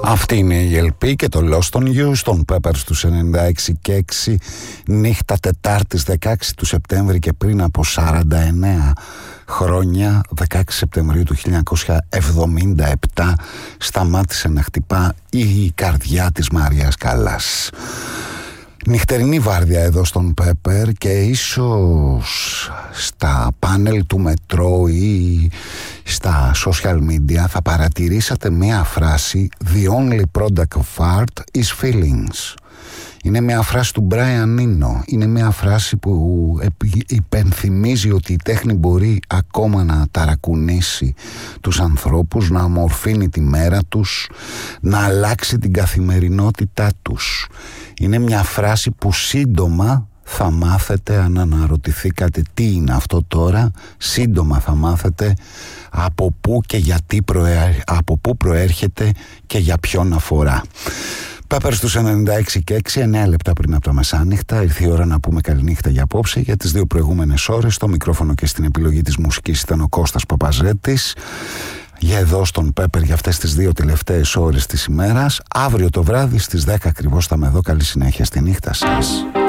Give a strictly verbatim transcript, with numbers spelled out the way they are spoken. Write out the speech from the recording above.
Αυτή είναι η ελ πι και το Lost on You στον Pepper στους ενενήντα έξι και έξι, νύχτα Τετάρτης δεκαέξι του Σεπτέμβρη και πριν από σαράντα εννέα χρόνια, δεκαέξι Σεπτεμβρίου του χίλια εννιακόσια εβδομήντα επτά, σταμάτησε να χτυπά η καρδιά της Μαρίας Κάλλας. Νυχτερινή βάρδια εδώ στον Pepper και ίσως στα πάνελ του μετρό ή στα social media θα παρατηρήσατε μία φράση «The only product of art is feelings». Είναι μια φράση του Brian Eno. Είναι μια φράση που υπενθυμίζει ότι η τέχνη μπορεί ακόμα να ταρακουνήσει τους ανθρώπους, να αμορφύνει τη μέρα τους, να αλλάξει την καθημερινότητά τους. Είναι μια φράση που σύντομα θα μάθετε, αν αναρωτηθήκατε τι είναι αυτό τώρα, σύντομα θα μάθετε από πού και γιατί προέ... από πού προέρχεται και για ποιον αφορά. Πέπερ στους ενενήντα έξι και έξι, εννέα λεπτά πριν από τα μεσάνυχτα. Ήρθε η ώρα να πούμε καληνύχτα για απόψε. Για τις δύο προηγούμενες ώρες, στο μικρόφωνο και στην επιλογή της μουσικής ήταν ο Κώστας Παπαζέτης. Για εδώ στον Πέπερ για αυτές τις δύο τελευταίες ώρες της ημέρας. Αύριο το βράδυ στις δέκα ακριβώς θα είμαι εδώ. Καλή συνέχεια στη νύχτα σας.